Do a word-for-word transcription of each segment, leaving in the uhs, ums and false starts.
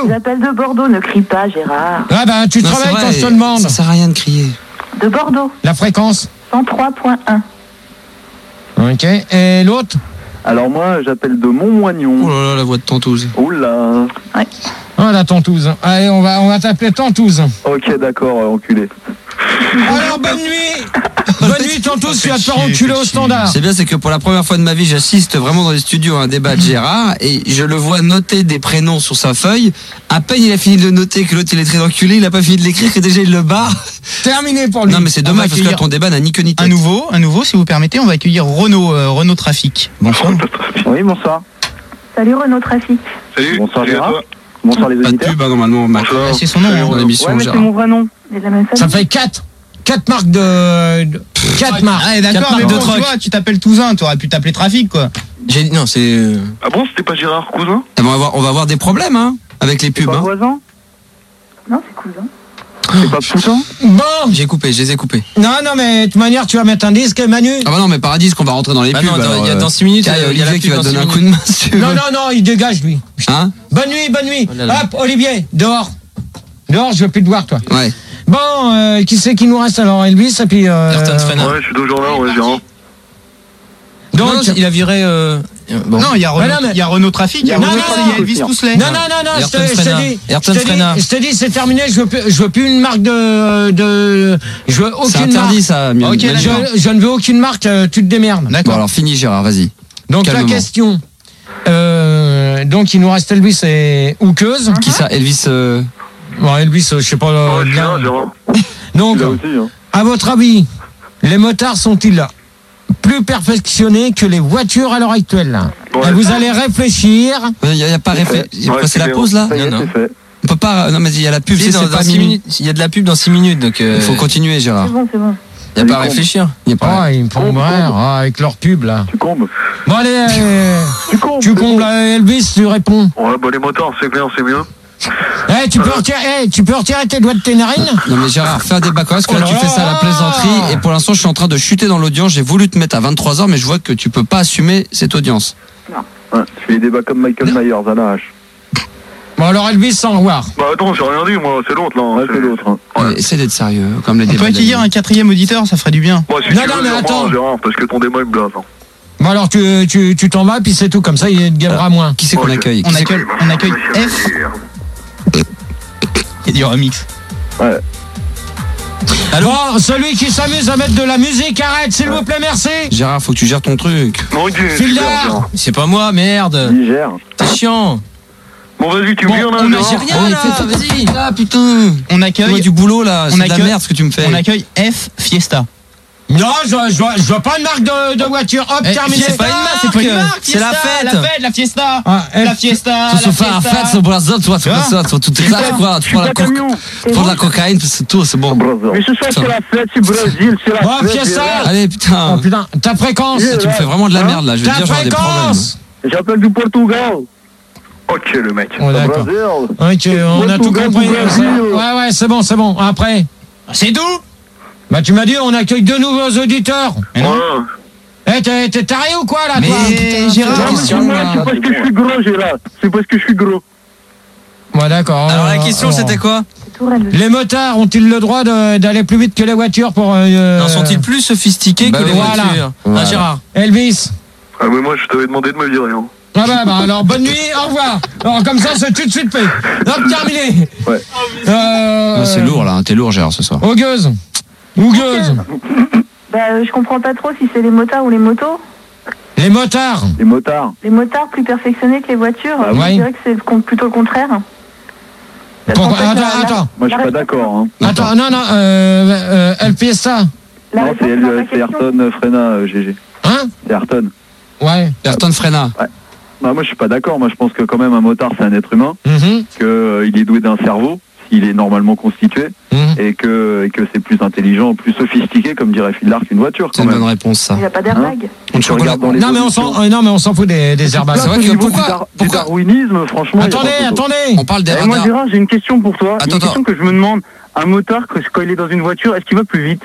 J'appelle de Bordeaux, ne crie pas, Gérard. Ah ben, tu Non, travailles c'est quand vrai, je te demande. Ça sert à rien de crier. De Bordeaux, La fréquence. cent trois point un. Ok. Et l'autre? Alors moi, j'appelle de Montmoignon. Oh là là, la voix de Tantouze. Oh là. Ouais. Ah, la Tantouze. Allez, on va, on va t'appeler Tantouze. Ok, d'accord, euh, enculé. Alors, bonne nuit. Bonne nuit, Tantouze, tu vas te faire enculer au standard. C'est bien, c'est que pour la première fois de ma vie, j'assiste vraiment dans les studios à un débat de Gérard et je le vois noter des prénoms sur sa feuille. À peine il a fini de le noter que l'autre il est très enculé, il a pas fini de l'écrire que déjà il le barre. Terminé pour lui. Non mais c'est dommage parce que là, ton débat n'a ni queue ni tête. Un nouveau, un nouveau, si vous permettez, on va accueillir Renault, euh, Renault Trafic. Bonsoir. Oui, bonsoir. Salut Renault Trafic. Salut. Bonsoir Salut à Gérard. toi. Bonsoir les Pas de auditeurs. pub, hein, normalement, Mac. Bonsoir. C'est son nom, hein. Dans l'émission, Ouais, mais c'est Gérard. mon vrai nom. Il est de la même Ça famille. fait quatre. Quatre marques de. de- Quatre marques. Ah, Quatre d'accord, marques mais de bon, tu trucs. vois, tu t'appelles Touzin, t'aurais pu t'appeler Trafic, quoi. J'ai non, c'est. euh, Ah bon, c'était pas Gérard Cousin? On va avoir, on va avoir des problèmes, hein, avec les pubs. Pas Hein. voisin? Non, c'est cousin. C'est pas Poussin? Bon. J'ai coupé, je les ai coupés. Non, non, mais de toute manière, tu vas mettre un disque, Manu. Ah bah non, mais Paradis, qu'on va rentrer dans les Bah pubs. non, dans- il y a alors, dans six minutes, tiens, il y a il y a la Olivier qui pub va dans te donner six un coup de main si tu veux. Non, non, non, il dégage, lui. Hein? Bonne nuit, bonne nuit. Oh là là. Hop, Olivier, dehors. Dehors, je veux plus te voir, toi. Ouais. Bon, euh, qui c'est qui nous reste alors, Elvis et puis. Euh, Ayrton Frenna. Ouais, je suis toujours là, ouais, Gérard. Donc, Non, il a viré. Euh... Bon. Non, il y a Renault, Mais non, mais- il y a Renault Trafic, il y a Non, Renault non, Trafic, non, il y a Elvis non. Touslet. non, non, non, non, je te, Ayrton je te Frenna. dis, je Ayrton te Frenna. dis, je te dis, c'est terminé, je veux plus, je veux plus une marque de, de, je veux C'est aucune marque. interdit, ça, Mieux. Ok, Je, d'accord. je ne veux aucune marque, euh, tu te démerdes. Bon, D'accord. alors fini, Gérard, vas-y. Donc calmement. la question, euh, donc il nous reste Elvis et Houqueuse. Qui ça, Elvis euh... Bon, Elvis, euh, je sais pas. euh, Ouais, je suis bien. là, Gérard. Donc, Là aussi, hein. à votre avis, les motards sont-ils plus perfectionnés que les voitures à l'heure actuelle? Ouais. Et vous allez réfléchir. Il n'y a, y a pas réfé... y a Ouais, quoi, c'est la c'est pause là Ça y est, Non, non. c'est fait. On peut pas. Non mais il y a la pub, Si, c'est dans, c'est dans pas six minuit. minutes. Il y a de la pub dans six minutes, donc. euh, Il faut continuer, Gérard. C'est bon, c'est bon. Il n'y a pas à Allez, réfléchir. Il y a pas. Ah, ils me font Comble, brère, comble. ah, avec leur pub là. Tu combes. Bon allez, euh, Tu combes. tu combles euh, Elvis, tu réponds. Ouais, bah les motards, c'est clair, c'est mieux. Eh, tu peux retirer, eh, tu peux retirer tes doigts de tes narines? Non mais Gérard, fais un débat quand même, parce que Oh là là tu fais ça à la là. plaisanterie et pour l'instant je suis en train de chuter dans l'audience. J'ai voulu te mettre à vingt-trois heures mais je vois que tu peux pas assumer cette audience. Ouais, tu fais des débats comme Michael Myers à la hache. Bon alors Elvis, sans revoir. Bah attends, j'ai rien dit, moi, c'est l'autre, là. Ouais, c'est l'autre. Hein. Ouais. Ouais, essaie d'être sérieux, comme les On débats. peut accueillir un quatrième auditeur, ça ferait du bien. Bon, si Non, tu non, veux, mais dire attends. moi, Gérard, parce que ton débat, il me blase. Hein. Bon alors tu, tu, tu t'en vas, puis c'est tout, comme ça il te gagnera moins. Qui c'est qu'on Ok. accueille On Qui c'est- accueille, on accueille F. Il y a du remix. Ouais. Bon, celui qui s'amuse à mettre de la musique, arrête s'il vous plaît, merci. Gérard, faut que tu gères ton truc. Non, ok, File super, là. Gérard. C'est pas moi, merde. Niger. T'es chiant. Bon, vas-y, tu me Bon, viens, là, on a- Gérard. j'ai rien, Oh, là, fais- fais- vas-y. fais- Ah putain. On Fais-moi accueille, du boulot là, on c'est de la accueille- merde ce que tu me fais. on accueille F Fiesta. Non, je, je, vois- je vois pas une marque de, de voiture. Hop, Eh, terminé. c'est pas une marque, c'est pas une marque, c'est la Fiesta, fête. La fête, la Fiesta. Ah, La F- Fiesta. Tu la se fais un Fiesta. fête sur Brazil, tu vois, tu Tu vois vois ça, tu vois, tout est là, quoi, tu prends la coca- tu prends de la cocaïne, c'est tout, c'est bon. Mais ce soir, c'est la fête, c'est Brésil, c'est la Bon, fête. Fiesta. Allez Oh putain, putain, ta fréquence. tu me fais vraiment de la merde là, je veux Ta dire j'aurai des problèmes. fréquence. J'appelle du Portugal. Ok, le mec. Oh, d'accord. Brésil. Ok, on a tout Portugal, compris. Brésil. Ouais, ouais, c'est bon, c'est bon. Après, C'est tout. bah tu m'as dit on accueille deux nouveaux auditeurs. Mais non. Ouais. Eh, t'es t'es taré ou quoi là, Mais toi? Gérard, Non, mais c'est c'est moi, c'est parce que je suis gros, Gérard. C'est parce que je suis gros. Ouais, d'accord. Alors la Euh, question, euh, c'était quoi? C'est tout Rennes. Les motards ont-ils le droit de- d'aller plus vite que les voitures pour euh, Non, sont-ils plus sophistiqués bah que les voilà. voitures? Voilà. Ah, Gérard. Elvis? Ah, mais moi, je t'avais demandé de me virer, hein. Ah bah, bah alors bonne nuit, au revoir. Alors comme ça c'est tout de suite fait. Hop, terminé. Ouais. Euh, Non, c'est lourd là, hein, t'es lourd Gérard ce soir. Hougueuse. Hougueuse. Bah, euh, je comprends pas trop si c'est les motards ou les motos. Les motards. Les motards. Les motards plus perfectionnés que les voitures. Ah je oui. dirais que c'est le con- plutôt le contraire. Parce Pourquoi- qu'en fait, attends, la- la- attends. Moi, je suis la pas d'accord. Hein. Attends, non, non, euh, euh, El Fiesta. La Non, réponse c'est à elle, ta c'est question. Ayrton Frenna, euh, G G. Hein? C'est Ayrton. Ouais. Ayrton Frenna. Bah, moi, je suis pas d'accord. Moi, je pense que quand même, un motard, c'est un être humain, Mhm, qu'il euh, est doué d'un cerveau, s'il est normalement constitué, mhm. et que, et que c'est plus intelligent, plus sophistiqué, comme dirait Phil Lark, qu'une voiture, C'est quand une même. bonne réponse ça. Il n'y a pas d'airbag. On Tu regardes dans les Non mais on auditions. s'en, euh, non mais on s'en fout des, des airbags. C'est vrai Au que niveau pourquoi- du, dar- du pourquoi- darwinisme, franchement, il y a Attendez, pas photo. attendez. On parle des Eh, moi, radars. Gérard, j'ai une question pour toi. Attends, une question que je me demande. Un motard, que- quand il est dans une voiture, est-ce qu'il va plus vite?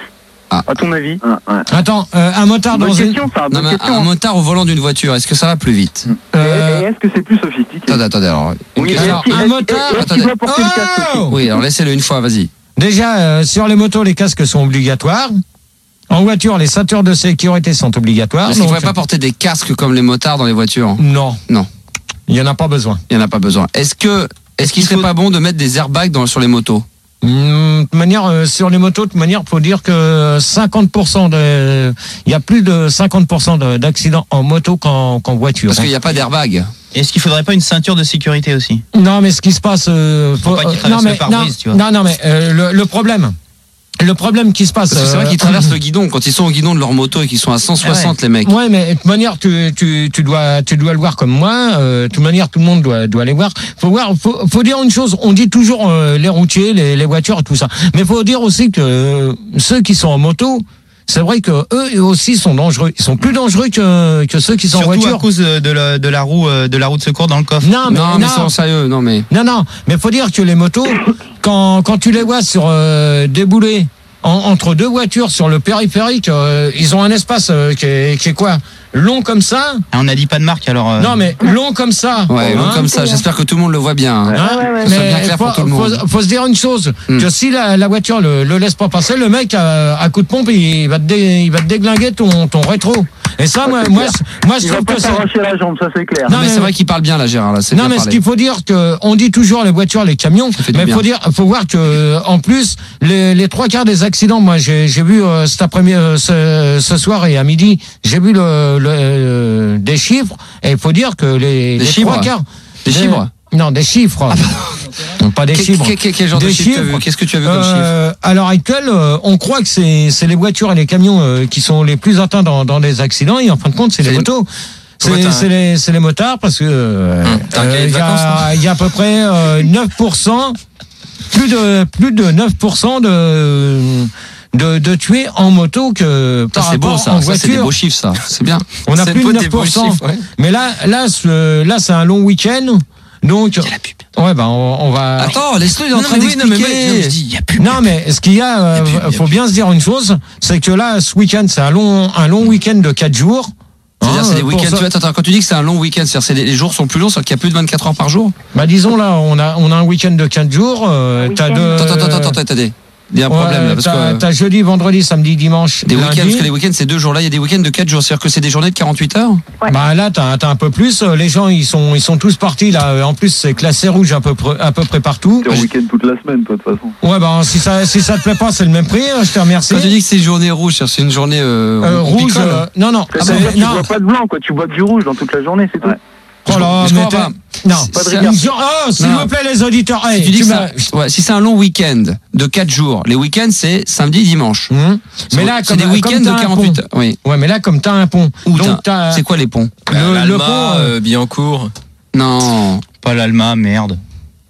À ton avis? Ah, ouais. Attends, euh, un motard dans Bonne une... question, ça. Non, Bonne mais question. un motard au volant d'une voiture, est-ce que ça va plus vite? Euh, Et, et est-ce que c'est plus sophistiqué? Attendez, attendez, alors. une Oui, question. alors, est-ce qu'il- un est-ce- motard- est-ce qu'il attendez. doit porter le casque aussi? Oh Oui, alors laissez-le une fois, vas-y. Déjà, euh, sur les motos, les casques sont obligatoires. En voiture, les ceintures de sécurité sont obligatoires. Est-ce qu'il ne donc- faudrait pas porter des casques comme les motards dans les voitures? Non. Non. Il n'y en a pas besoin. Il n'y en a pas besoin. Est-ce que, est-ce qu'il Il serait faut- pas bon de mettre des airbags dans, sur les motos? Hum, De toute manière, euh, sur les motos, de toute manière, faut dire que cinquante pour cent de, il y a plus de cinquante pour cent de- d'accidents en moto qu'en qu'en voiture. Parce qu'il n'y a pas d'airbag. Est-ce qu'il faudrait pas une ceinture de sécurité aussi? Non, mais ce qui se passe, euh, Faut pas qu'il euh, traverse non, le mais, pare-brise, non, tu vois. non, non, mais euh, le, le problème, le problème qui se passe. Parce que c'est vrai euh, qu'ils traversent le guidon. Quand ils sont au guidon de leur moto et qu'ils sont à cent soixante, les mecs. Ouais, mais de toute manière, tu, tu, tu dois, tu dois le voir comme moi. Euh, de toute manière, tout le monde doit, doit les voir. Faut voir, faut, faut dire une chose. On dit toujours euh, les routiers, les, les voitures, tout ça. Mais faut dire aussi que euh, ceux qui sont en moto, c'est vrai que eux aussi sont dangereux. Ils sont plus dangereux que, que ceux qui sont Surtout en voiture. à cause de, de la, de la roue euh, de la roue de secours dans le coffre. Non, mais Non, non, mais c'est en sérieux, non, mais. non, non. Mais faut dire que les motos, quand, quand tu les vois sur euh, débouler en, entre deux voitures sur le périphérique, euh, ils ont un espace euh, qui, est, qui est quoi, long comme ça. Ah, on n'a dit pas de marque alors. euh, Non, mais long comme ça. Ouais, Hein, comme ça. J'espère que tout le monde le voit bien. hein. Hein, Ouais, ouais, ouais. Que ce soit mais bien clair faut, pour tout le monde. faut, faut se dire une chose, Hmm. que si la, la voiture le, le laisse pas passer, le mec à, à coup de pompe, il va te, dé, il va te déglinguer ton, ton rétro. Et ça, moi, c'est moi, clair. je- moi, je Il va trouve pas que c'est... s'arracher la jambe, ça c'est clair. Non, mais mais- c'est vrai qu'il parle bien, là, Gérard, là. C'est Non, bien mais ce parlé. qu'il faut dire que on dit toujours les voitures, les camions, fait du mais bien. faut dire, faut voir que en plus les, les trois quarts des accidents, moi j'ai j'ai vu euh, cet après-midi, euh, ce, ce soir et à midi, j'ai vu le, le euh, des chiffres et il faut dire que les, Des les chiffres trois quarts Des chiffres non des chiffres, non, pas des Quel- chiffres. quel- quel- Quel genre de Des chiffre tu as vu? chiffres. Qu'est-ce que tu as vu comme chiffre? Euh, à l'heure actuelle, euh, on croit que c'est c'est les voitures et les camions euh, qui sont les plus atteints dans, dans des accidents et en fin de compte c'est les C'est- motos. Comment C'est t'as- c'est les, c'est les motards parce que euh, Hum, t'as un cahier de il y, vacances, a- il y a à peu près euh, neuf pour cent, plus de plus de neuf pour cent de de, de tués en moto que Ça, par c'est beau, rapport ça. en Ça, c'est des voiture. beaux chiffres, ça. C'est bien. On a C'est plus de beau, des neuf beaux pour cent. chiffres, ouais. Mais là là ce- là c'est un long week-end donc ouais ben on, on va Attends, laisse-le, il est en Non, train mais oui, non, mais d'expliquer. moi, je dis, il y a plus. Non, mais ce qu'il y a, euh, Y a plus, y a faut bien se dire une chose, c'est que là, ce week-end, c'est un long, un long week-end de quatre jours. C'est-à-dire, Hein, c'est des pour week-ends. ça- Tu vois, attends, attends, quand tu dis que c'est un long week-end, c'est-à-dire, c'est des- les jours sont plus longs, c'est-à-dire qu'il y a plus de vingt-quatre heures par jour? Bah, disons là, on a, on a un week-end de quatre jours. Euh, Un t'as week-end. deux. Attends, attends, attends, attends, attendez. Il y a un ouais, problème, là, parce t'as, que. t'as jeudi, vendredi, samedi, dimanche, Des week-ends, lundi. parce que les week-ends, c'est deux jours. Là, il y a des week-ends de quatre jours. C'est-à-dire que c'est des journées de quarante-huit heures? Ouais. Bah là, t'as, t'as un peu plus. Les gens, ils sont, ils sont tous partis là. En plus, c'est classé rouge à peu près, à peu près partout. T'es en week-end toute la semaine, toi, de toute façon. Ouais, bah si ça, si ça te plaît pas, c'est le même prix. Je te remercie. Quand tu dis que c'est une journée rouge, c'est-à-dire, c'est une journée euh, Euh, on rouge. picole. euh, non, non. Ça Ah, veut bah, dire que tu non. bois pas de blanc, quoi. Tu bois du rouge dans toute la journée, c'est tout. Oh là, Je mais comprends t'es- pas. Non, Pas de c'est rigueur. une jour- Oh, s'il Non. vous plaît, les auditeurs. Si hey, tu dis tu que m'as- c'est un- ouais, si c'est un long week-end de quatre jours, les week-ends, c'est samedi, dimanche. Hum. Mais là, c'est comme, des week-ends comme t'as de un quarante-huit pont. heures. Oui. Ouais, mais là, comme t'as un pont. Où donc t'as- t'as C'est quoi les ponts? le, Euh, le L'Alma, pont, euh, euh, Billancourt. Non. Pas l'Alma, merde.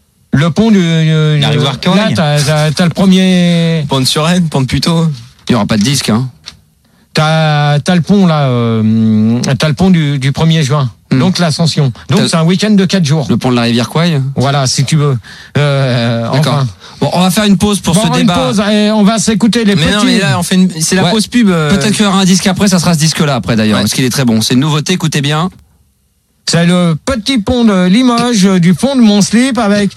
le pont du. du- La rivière là, Corrèze. t'as, t'as, t'as le premier. Pont de Suresnes, Pont de Puteaux. Il n'y aura pas de disque, hein. T'as, t'as le pont là. Euh, t'as le pont du, du premier juin. Hmm. Donc l'ascension. Donc T'as- c'est un week-end de quatre jours. Le pont de la rivière Kouai. Voilà, si tu veux. Euh, D'accord. enfin. Bon, on va faire une pause pour Bon, ce on va débat. une pause et on va s'écouter les Mais petits. non, mais là, on fait une... c'est la Ouais. pause pub. euh, Peut-être qu'il y aura un disque après, ça sera ce disque-là après d'ailleurs, Ouais. parce qu'il est très bon. C'est une nouveauté, écoutez bien. C'est le petit pont de Limoges, euh, du fond de mon slip avec.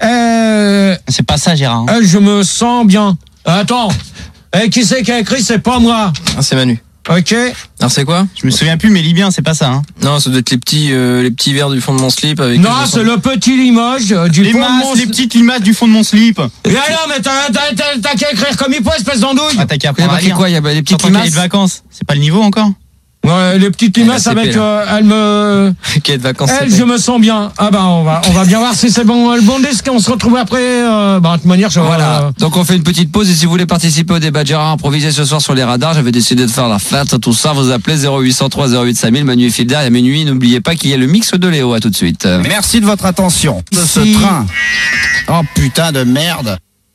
Euh, C'est pas ça, Gérard. hein. euh, je me sens bien. Attends. Eh, qui c'est qui a écrit? C'est pas moi. Ah, c'est Manu. Ok. Alors, c'est quoi? Je me souviens plus, mais lis bien, c'est pas ça. Hein. Non, ça doit être les petits, euh, les petits verres du fond de mon slip avec. Non, je me c'est sens- le petit Limoges euh, du Les fond de masses, mon les slip. petites limaces du fond de mon slip. Mais alors, mais t'as, t'as, t'as, t'as qu'à écrire comme il faut, espèce d'andouille. Ah, t'as qu'à Il y a apprendre à marqué lire. quoi? Il y a bah, les petites T'entends cahier de limaces. vacances. C'est pas le niveau encore? Ouais, les petites limaces Elle a avec, C P, là. euh, elle me, Quai de vacances. elle, c'est je me sens bien. Ah ben, on va, on va bien voir si c'est bon, le bon disque. On se retrouve après. Euh, bah, de toute manière, je Voilà. euh, Donc on fait une petite pause et si vous voulez participer au débat de Gérard improvisé ce soir sur les radars, j'avais décidé de faire la fête, tout ça, vous appelez zéro huit cent trois zéro huit cinq mille, Manu et Filder, et à minuit, n'oubliez pas qu'il y a le mix de Léo, à tout de suite. Merci de votre attention. De ce Si. train. Oh putain de merde.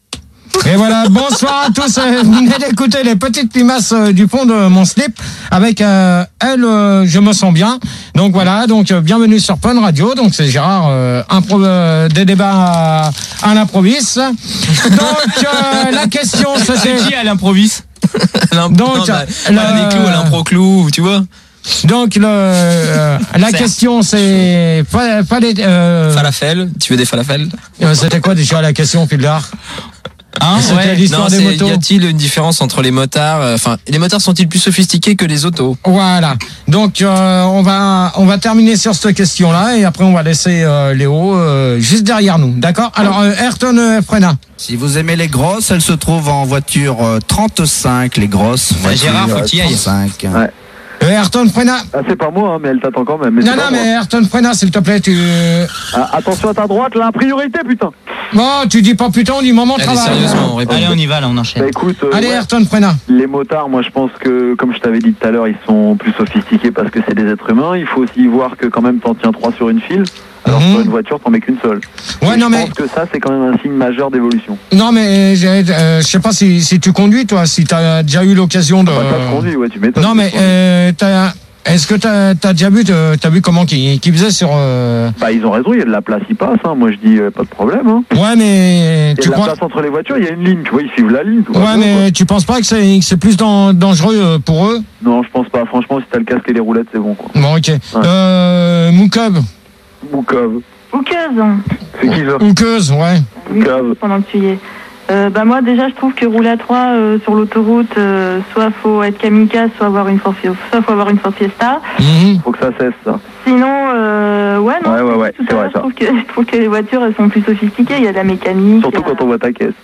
Et voilà, bonsoir à tous. Euh, Vous venez d'écouter les petites limaces euh, du fond de mon slip avec euh, elle, euh, je me sens bien. Donc voilà, donc euh, bienvenue sur Fun Radio. Donc c'est Gérard, euh, impro- euh, des débats à, à l'improviste. Donc euh, la question C'est c'était. qui à l'improviste? Alain, Donc, non, bah, le- pas des clous, Alain Pro Clou, tu vois. Donc, le, euh, la Certes. question, c'est... fa- Fallait... Euh, Falafel, tu veux des falafels? euh, C'était quoi déjà la question, Fildar? Hein, C'était ouais. l'histoire Non, des c'est, motos. y a-t-il une différence entre les motards, euh, enfin, les motards sont-ils plus sophistiqués que les autos? Voilà. Donc euh, on va on va terminer sur cette question-là et après on va laisser euh, Léo euh, juste derrière nous. D'accord? Alors euh, Ayrton euh, Frena. Si vous aimez les grosses, elles se trouvent en voiture euh, trente-cinq, les grosses voitures. Gérard, faut que t'y ailles. trente-cinq. Ouais. Euh, Ayrton Frena. Ah, c'est pas moi, hein, mais elle t'attend quand même. Mais Non c'est non pas mais moi. Ayrton Frena, s'il te plaît, tu Ah, attention à ta droite, là, priorité, putain. bon, tu dis pas putain, on dit moment Allez, travail. sérieusement, on répond. Allez, on y va, là, on Bah enchaîne. écoute, euh, Allez ouais, Ayrton Frena. les motards, moi je pense que, comme je t'avais dit tout à l'heure, ils sont plus sophistiqués parce que c'est des êtres humains. Il faut aussi voir que quand même t'en tiens trois sur une file. Alors Mhm. sur une voiture, t'en mets qu'une seule. Ouais Et non je mais pense que ça, c'est quand même un signe majeur d'évolution. non mais j'ai- euh, je sais pas si si tu conduis toi, si t'as déjà eu l'occasion de. Bah, t'as conduit, ouais, tu m'étonnes. Non mais euh, t'as est-ce que t'as as déjà vu euh, t'as vu comment qu'ils qu'ils faisaient sur euh, Bah, ils ont raison, il y a de la place, ils passent. Hein. Moi, je dis, euh, pas de problème. Hein. ouais mais Il y tu a de la crois place entre les voitures, il y a une ligne, tu vois, ils suivent la ligne. tout va ouais bien, mais tu penses pas que c'est que c'est plus dan- dangereux euh, pour eux? quoi. Non, je pense pas. Franchement, si t'as le casque et les roulettes, c'est bon, quoi. Bon ok. Euh, Moukov, Boukov. Bouqueuse. C'est qui ça Oukeuse, ouais. Oui, Cave. pendant que tu y es. Euh, bah moi déjà je trouve que rouler à trois euh, sur l'autoroute, euh, soit faut être kamikaze, soit avoir une Ford, soit faut avoir une Ford Fiesta. Mhm. Faut que ça cesse, ça. Sinon, euh, ouais non. Ouais, ouais, ouais, tout c'est à vrai, l'heure, ça. Je trouve que je trouve que les voitures elles sont plus sophistiquées. Il y a de la mécanique. Surtout il y a- quand on voit ta caisse.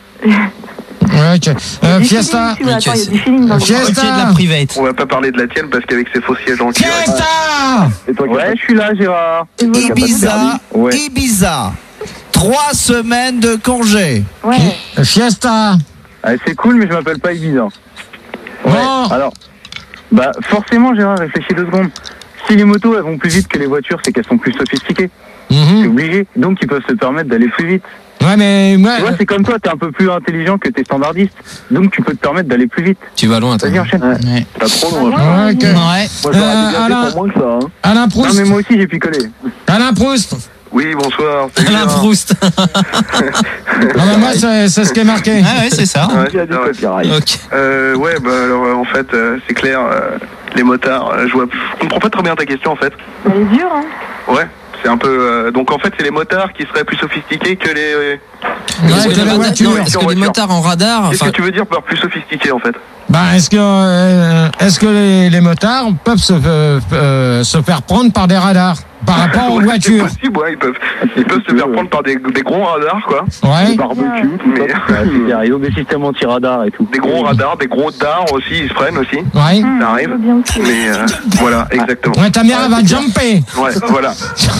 Ouais, ok. il y a Euh, du Fiesta. feeling, tu vois, Ok, attends, il y a c'est- du feeling dans le Fiesta. Ok, de la private. On va pas parler de la tienne parce qu'avec ses faux sièges en cuir. Fiesta. Et toi, Ouais, je suis là, Gérard. Et voilà. Ibiza, Ouais. Ibiza. Trois semaines de congé. Ouais. Fiesta. Ah, c'est cool, mais je m'appelle pas Ibiza. Bon. Alors, bah forcément, Gérard, réfléchis deux secondes. Si les motos elles vont plus vite que les voitures, c'est qu'elles sont plus sophistiquées. C'est Mhm. obligé. Donc ils peuvent se permettre d'aller plus vite. Ouais mais moi. Tu vois, c'est comme toi, t'es un peu plus intelligent que tes standardistes. Donc tu peux te permettre d'aller plus vite. Tu vas loin, toi. Vas-y, enchaîne. Ouais. Pas trop loin. Ouais, ok. Ouais. Moi, j'aurais Euh, dégagé Alain. pour moins que ça. Hein. Alain Non, Proust. mais moi aussi, j'ai picolé. Alain Proust. Oui, bonsoir. salut, Alain Gérard. Proust. Ah bah moi c'est c'est ce qui est marqué. Ah ouais, c'est ça. Ouais, Il y a du ah ouais. copyright. Ok. Euh, ouais, bah alors euh, en fait, euh, c'est clair, euh, les motards, euh, je vois, je comprends pas très bien ta question en fait. Elle est dure, hein. Ouais, c'est un peu. euh, donc en fait, c'est les motards qui seraient plus sophistiqués que les. Ouais, Est-ce que que les la motards- voiture. non, est-ce que les Voiture. motards en radar, Qu'est-ce enfin, que tu veux dire par plus sophistiqués en fait? Bah est-ce que euh, est-ce que les, les motards peuvent se euh, euh, se faire prendre par des radars par rapport aux Ouais, voitures? C'est possible, ouais, ils peuvent, ils peuvent se faire prendre par des, des gros radars quoi. Ouais. Barbecue, tout Mais- ça. Ouais, sérieux, des systèmes anti-radar et tout. Des gros radars, des gros dards aussi, ils se prennent aussi. Ouais. Hum, arrive. je veux bien aussi. Mais euh, voilà, exactement. Ouais, ta mère elle va jumper. Ouais, voilà.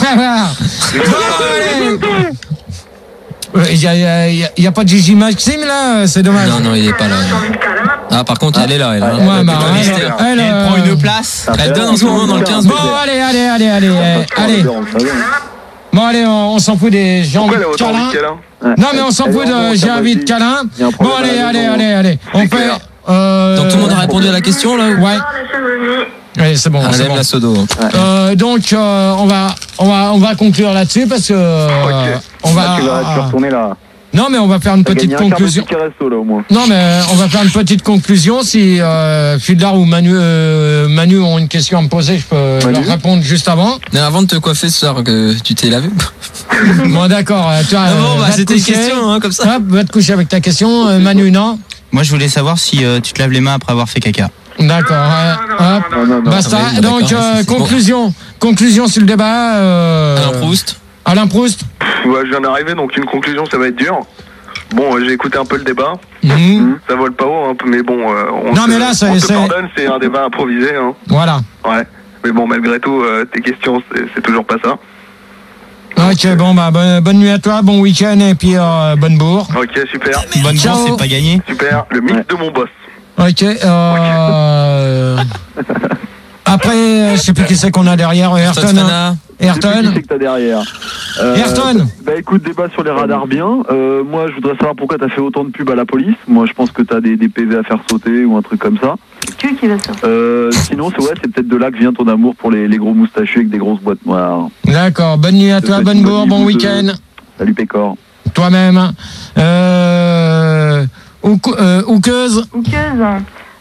Il y a, y, a, y a- y a pas de Gigi Maxime là, c'est dommage. non, non, il est pas là. Ah, par contre, elle est là, elle. hein. Ouais, bah, Plutôt elle, mystère. elle, Elle euh, prend une place. Elle donne en ce moment dans le quinze. Bon, allez, allez, allez, allez, euh, allez. Bon, allez, on, on s'en fout des j'ai Pourquoi envie elle a de autant câlin. envie de câlin? Non, mais on s'en fout de j'ai envie de câlin. Il y a un Bon, problème allez, à la allez, maison. allez, allez. On C'est fait. clair. Euh, Donc tout le monde a répondu à la question là ou- Ouais. Ouais, c'est bon, Ah, c'est elle aime bon. la sodo. Euh, donc euh, on va on va on va conclure là-dessus parce que euh, Ok. on va Ah, tu vas, tu vas retourner là. non mais on va faire une T'as petite gagné un quart de conclusion. ticket resto là au moins. Non mais on va faire une petite conclusion si euh, Fildar ou Manu euh, Manu ont une question à me poser, je peux Manu leur répondre juste avant. Mais avant de te coiffer ce soir, que tu t'es lavé. Bon d'accord, euh, tu vois, Ah bon, euh, bah va te c'était une coucher. question, hein, comme ça. Hop, va te coucher avec ta question. Euh, Manu non. Moi, je voulais savoir si euh, tu te laves les mains après avoir fait caca. D'accord. euh, hop. Non, non, non. Basta. Ah, oui, Donc d'accord, euh, c'est- c'est bon. conclusion, conclusion sur le débat. Euh, Alain Proust. Alain Proust. Ouais, je viens d'arriver, donc une conclusion, ça va être dur. Bon, euh, j'ai écouté un peu le débat. Mhm. Ça vole pas haut, hein, mais bon, euh, on, Non, se, mais là, c'est- on te c'est- pardonne, c'est un débat improvisé. Hein. Voilà. Ouais. Mais bon, malgré tout, euh, tes questions, c'est c'est toujours pas ça. Ok, bon bah bonne, bonne nuit à toi, bon week-end et puis euh, bonne bourre. Ok, super. Bonne Ciao. chance, c'est pas gagné. Super. Le mythe Ouais. de mon boss. Ok. Euh... Après, euh, je sais plus qui c'est qu'on a derrière. Ayrton. hein. Fana. Ayrton. Qui c'est que t'as derrière euh, Ayrton. Bah écoute, débat sur les radars bien. Euh, moi, je voudrais savoir pourquoi t'as fait autant de pubs à la police. Moi, je pense que t'as des, des P V à faire sauter ou un truc comme ça. C'est tu qui va sortir. Euh, sinon, c'est ouais, c'est peut-être de là que vient ton amour pour les, les gros moustachus avec des grosses boîtes noires. D'accord. Bonne nuit à Je toi, te bonne souhaite une bourre, bonne bon nuit, vous week-end. Salut Pécor. Toi-même. Euh... Ouque- euh, Ouqueuse. Ouqueuse.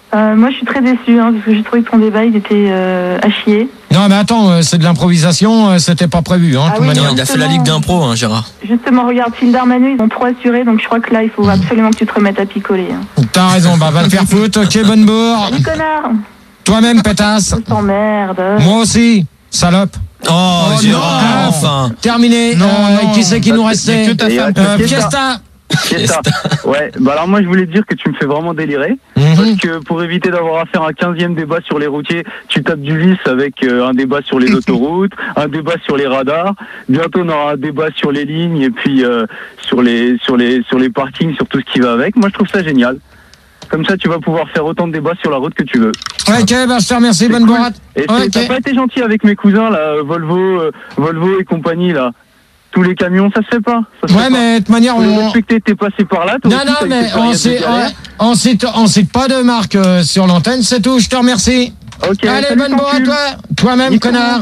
Euh, moi, je suis très déçue, hein, parce que j'ai trouvé que ton débat, il était euh, à chier. Non, mais attends, euh, c'est de l'improvisation, euh, c'était pas prévu. Hein, Ah de toute oui, manière. Non, il a fait la ligue d'impro, hein, Gérard. Justement, regarde, Phil Darmanu, ils ont trop assuré, donc je crois que là, il faut absolument que tu te remettes à picoler. Hein. T'as raison, bah va te faire foutre. Ok, bonne bourre. Salut, connard. Toi-même, pétasse. On t'emmerde. Moi aussi, salope. Oh, Oh, Gérard, non. enfin. Terminé. Non, Euh, non, qui c'est qui bah, nous c'est- restait c'est que ta femme. Euh, Fiesta. Fiesta. C'est ça. Ouais, bah alors moi je voulais te dire que tu me fais vraiment délirer. Mhm. Parce que pour éviter d'avoir à faire un quinzième débat sur les routiers, tu tapes du vice avec euh, un débat sur les autoroutes, un débat sur les radars. Bientôt on aura un débat sur les lignes et puis euh, sur les sur les sur les parkings, sur tout ce qui va avec. Moi je trouve ça génial. Comme ça tu vas pouvoir faire autant de débats sur la route que tu veux. Ok, bah je te remercie, C'est bonne cool. bourrate. Et c'est- Ok. t'as pas été gentil avec mes cousins là, euh, Volvo, euh, Volvo et compagnie là. Tous les camions, ça se fait pas. Ça se Ouais, fait mais de toute manière, pas. Faut on. respecter, t'es passé par là. toi Non, aussi, non, t'as eu mais tes on périodes de cite, galère. on, on cite, on cite pas de marque euh, sur l'antenne, c'est tout, je te remercie. Ok, Allez, salut, bonne ton bourre à cul. toi. Toi-même, Nico. connard.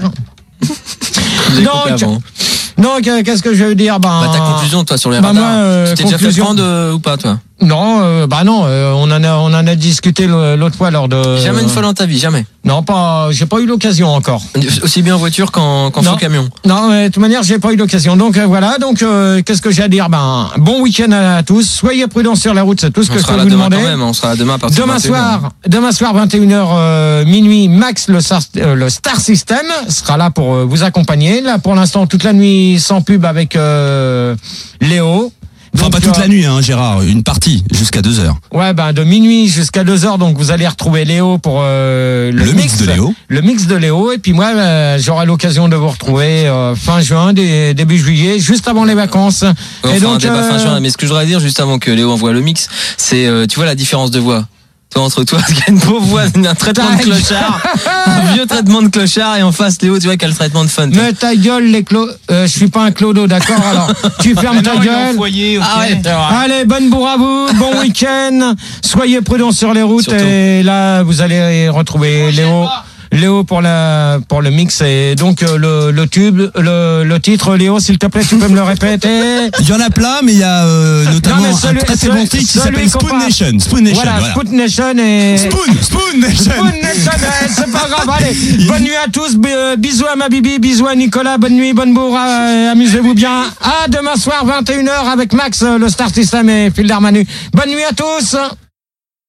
Vous avez coupé Donc, avant. donc euh, qu'est-ce que je veux dire? Ben, Bah, ta conclusion, toi, sur les bah, radars. moi, euh, tu t'es déjà fait conclusion. prendre euh, ou pas, toi? Non, euh, bah non, euh, on en a, on en a discuté le- l'autre fois lors de. Jamais une fois dans ta vie, jamais. Non, pas, j'ai pas eu l'occasion encore. Aussi bien en voiture qu'en qu'en Non. faux camion. Non, mais de toute manière, j'ai pas eu l'occasion. Donc euh, voilà. Donc euh, qu'est-ce que j'ai à dire? Ben, bon week-end à tous. Soyez prudents sur la route, c'est tout ce On que je peux sera là vous demain demander. quand même. On sera là demain à partir de Demain vingt et une heures. soir, demain soir vingt et une heures euh, minuit, Max le Star, euh, le Star System sera là pour euh, vous accompagner. Là pour l'instant toute la nuit sans pub avec euh, Léo. Enfin, Donc, pas toute euh, la nuit, hein, Gérard. Une partie, jusqu'à deux heures. Ouais, ben de minuit jusqu'à deux heures, donc vous allez retrouver Léo pour euh, le, Le mix de Léo. Le mix de Léo, et puis moi, euh, j'aurai l'occasion de vous retrouver euh, fin juin, dé- début juillet, juste avant les vacances. On et fera un donc, débat fin euh, juin. Mais ce que je voudrais dire juste avant que Léo envoie le mix, c'est, euh, tu vois la différence de voix. Toi, entre toi, qui a une pauvre voix, un traitement de Ta gueule. clochard, un vieux traitement de clochard, et en face, Léo, tu vois, qui a le traitement de fun. toi. mais ta gueule, les clos. Euh, je suis pas un clodo, d'accord. Alors, tu fermes ta Non, il est en gueule. foyer, ok. Ah ouais, c'est vrai. Allez, bonne bourre à vous, bon week-end. Soyez prudents sur les routes, Surtout. et là, vous allez retrouver Léo. Léo pour la pour le mix, et donc euh, le, le tube, le, le titre, Léo, s'il te plaît, tu peux me le répéter. Il y en a plein, mais il y a euh, notamment Non, mais celui- un très très celui- bon titre qui celui s'appelle qu'on Spoon parle. Nation. Spoon Nation, Voilà, voilà. Spoon Nation et Spoon, Spoon Nation. Spoon Nation, ouais, c'est pas grave. Allez, bonne nuit à tous, b- euh, bisous à ma bibi, bisous à Nicolas, bonne nuit, bonne bourre, euh, amusez-vous bien. À demain soir vingt et une heures avec Max, euh, le Star System et Phil Darmanu. Bonne nuit à tous.